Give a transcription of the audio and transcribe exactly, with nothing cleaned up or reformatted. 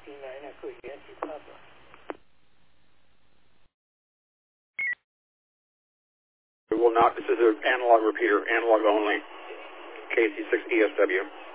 nine Echo Yankee Papa. We will not, this is an analog repeater, analog only, K C six E S W.